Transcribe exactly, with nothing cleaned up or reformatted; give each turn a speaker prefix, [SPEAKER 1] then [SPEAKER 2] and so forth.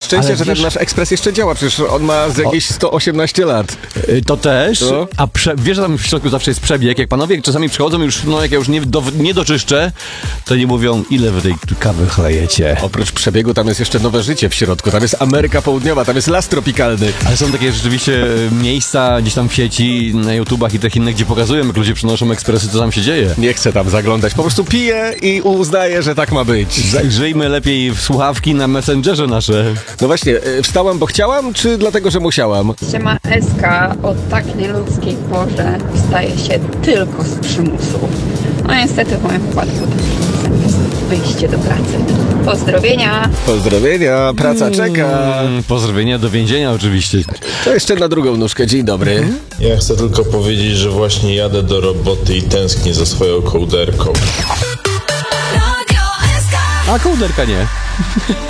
[SPEAKER 1] szczęście,
[SPEAKER 2] Ale
[SPEAKER 1] że
[SPEAKER 2] wiesz-
[SPEAKER 1] ten nasz ekspres jeszcze działa, przecież on ma z jakieś sto osiemnaście lat.
[SPEAKER 2] Y, To też,
[SPEAKER 1] To?
[SPEAKER 2] a prze, wiesz, że tam w środku zawsze jest przebieg. Jak panowie czasami przychodzą już, no jak ja już nie, do, nie doczyszczę, to nie mówią, ile wy tej kawy chlejecie.
[SPEAKER 1] Oprócz przebiegu tam jest jeszcze nowe życie w środku, tam jest Ameryka Południowa, tam jest las tropikalny.
[SPEAKER 2] Ale są takie rzeczywiście e, miejsca gdzieś tam w sieci, na YouTubach i tych innych, gdzie pokazują, jak ludzie przynoszą ekspresy, co tam się dzieje.
[SPEAKER 1] Nie chcę tam zaglądać, po prostu piję i uznaję, że tak ma być.
[SPEAKER 2] Zajrzyjmy lepiej w słuchawki na Messengerze nasze.
[SPEAKER 1] No właśnie, y, wstałam, bo chciałam, czy dlatego, że musiałam?
[SPEAKER 3] Siema Eska, o tak nieludzkiej porze wstaje się tylko z przymusu. No niestety w moim przypadku to jest wyjście do pracy. Pozdrowienia!
[SPEAKER 1] Pozdrowienia, praca czeka.
[SPEAKER 2] Mm, pozdrowienia do więzienia oczywiście.
[SPEAKER 1] To jeszcze na drugą nóżkę, dzień dobry.
[SPEAKER 4] Ja chcę tylko powiedzieć, że właśnie jadę do roboty i tęsknię za swoją kołderką.
[SPEAKER 2] A kołderka nie.